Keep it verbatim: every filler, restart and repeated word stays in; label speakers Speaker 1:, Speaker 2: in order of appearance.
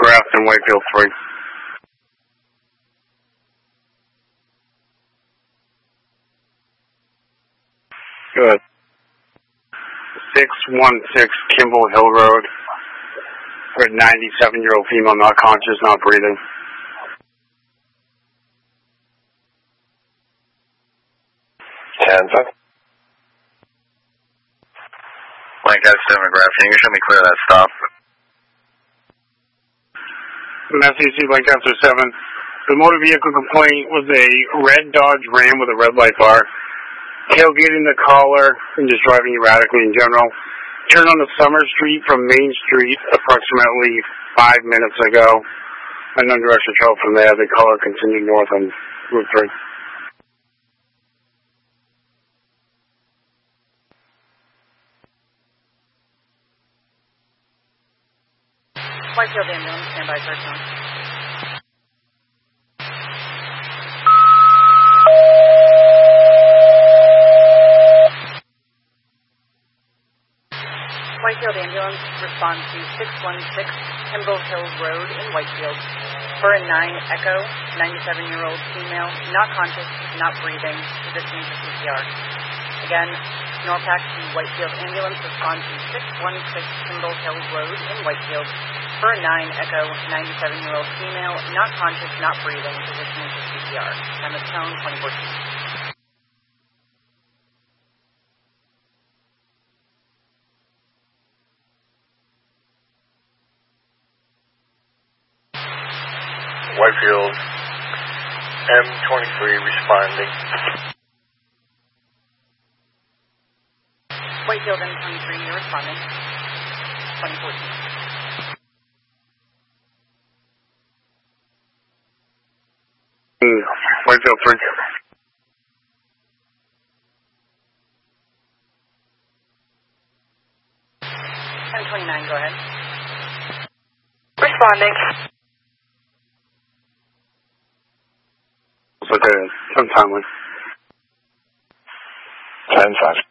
Speaker 1: Grafton, Whitefield three. Good. six one six Kimball Hill Road. For a ninety-seven-year-old female, not conscious, not breathing.
Speaker 2: ten five. Lancaster McGrath, can you show me clear that stop?
Speaker 1: S E C Lancaster seven. The motor vehicle complaint was a red Dodge Ram with a red light bar. Tailgating the caller and just driving erratically in general. Turned on to Summer Street from Main Street approximately five minutes ago. And no direction travel from there. The caller continued north on Route three.
Speaker 3: Whitefield ambulance, standby search on. Whitefield ambulance, respond to six one six Kimball Hill Road in Whitefield for a nine Echo, ninety-seven-year-old female, not conscious, not breathing, positioning for C P R. Again, Norpac to Whitefield ambulance, respond to six one six Kimball Hill Road in Whitefield for a nine Echo, ninety-seven-year-old female, not conscious, not breathing, positioning for C P R. Time of tone, twenty fourteen.
Speaker 2: Whitefield, M twenty-three responding.
Speaker 3: Whitefield M twenty-three, you're responding. twenty fourteen.
Speaker 1: Mm, Whitefield three.
Speaker 3: M twenty-nine, go ahead.
Speaker 4: Responding.
Speaker 1: Okay, untimely.
Speaker 2: ten five.